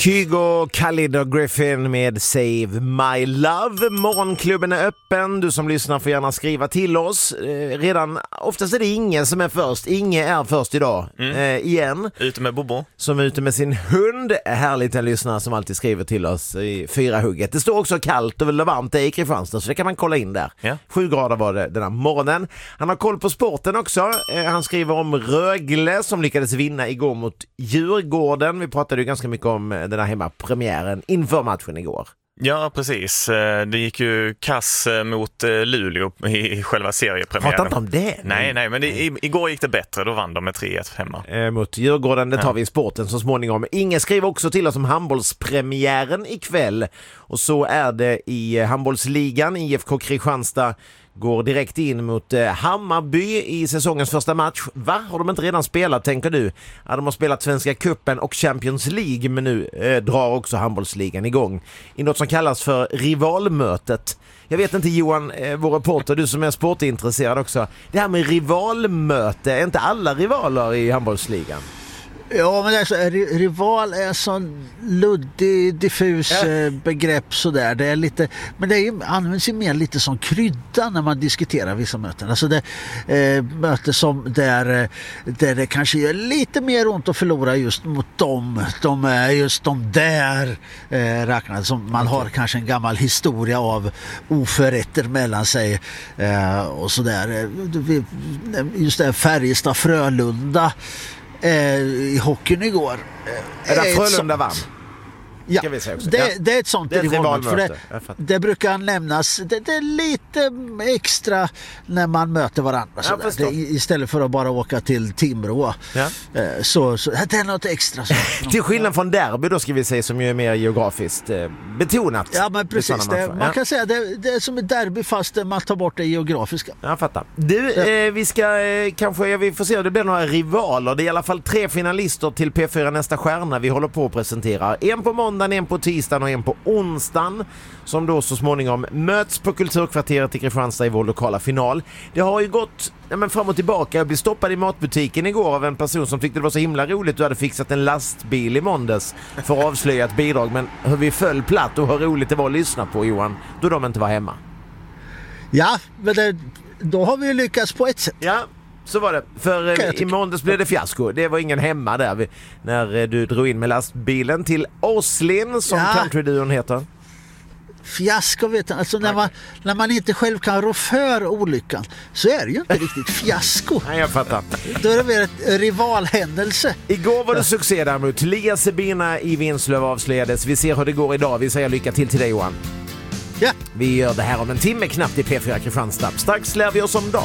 Kygo, Khalid och Griffin med Save My Love. Morgonklubben är öppen. Du som lyssnar får gärna skriva till oss. Oftast är det Inge som är först. Inge är först idag. Igen. Ute med Bobo. Som är ute med sin hund. Härligt en lyssnare som alltid skriver till oss i 4 hugget. Det står också kallt och väl varmt i Kristianstad, så det kan man kolla in där. Ja. 7 grader var det den här morgonen. Han har koll på sporten också. Han skriver om Rögle som lyckades vinna igår mot Djurgården. Vi pratade ju ganska mycket om den här hemmapremiären inför matchen igår. Ja, precis. Det gick ju kass mot Luleå i själva seriepremiären. Pratar inte om det. Nej, men igår gick det bättre. Då vann de med 3-1 hemma. Mot Djurgården, det tar vi i sporten så småningom. Inge skriver också till oss om handbollspremiären ikväll. Och så är det i handbollsligan. IFK Kristianstad går direkt in mot Hammarby i säsongens första match. Va? Har de inte redan spelat, tänker du? Ja, de har spelat Svenska Cupen och Champions League, men nu drar också handbollsligan igång i något som kallas för rivalmötet. Jag vet inte, Johan, vår reporter, du som är sportintresserad också. Det här med rivalmöte, är inte alla rivaler i handbollsligan? Ja, men alltså, rival är sån luddig, diffus begrepp sådär. Det är lite, men det används ju mer lite som krydda när man diskuterar vissa möten. Alltså det möten som där det kanske gör lite mer ont att förlora just mot dem. De är just de där räknade som man har kanske en gammal historia av oförrätter mellan sig och sådär. Just det, Färjestad, Frölunda i hockeyn igår. Är det Frölunda vann? Ja, det är ett sånt rivalmöte. För det brukar nämnas. Det är lite extra när man möter varandra. Istället för att bara åka till Timrå. Ja. Så det är något extra. Till skillnad från derby då, ska vi säga, som ju är mer geografiskt betonat. Ja, men precis. Man kan säga det är som ett derby fast man tar bort det geografiska. Jag fattar. Du, vi ska kanske, vi får se om det blir några rivaler. Det är i alla fall 3 finalister till P4 Nästa Stjärna vi håller på att presentera. En på måndag, en på tisdagen och en på onsdagen, som då så småningom möts på Kulturkvarteret i Kristianstad i vår lokala final. Det har ju gått fram och tillbaka. Jag blev stoppad i matbutiken igår av en person som tyckte det var så himla roligt. Du hade fixat en lastbil i måndags för att avslöja ett bidrag, men hur vi föll platt och hur roligt det var att lyssna på, Johan, då de inte var hemma. Ja, men då har vi lyckats på ett sätt. Ja, så var det. För i måndags blev det fiasko. Det var ingen hemma där när du drog in med lastbilen till Åslin, som countryduon heter. Fiasko, vet du. Alltså när man inte själv kan rå för olyckan, så är det ju inte riktigt fiasko. Nej, jag fattar. Då är det väl ett rivalhändelse. Igår var det succé däremot. Lia Sebina i Vinslöv avslöjades. Vi ser hur det går idag. Vi säger lycka till dig, Johan. Ja. Vi gör det här om en timme knappt i P4 Kristianstad. Strax lär vi oss om dag.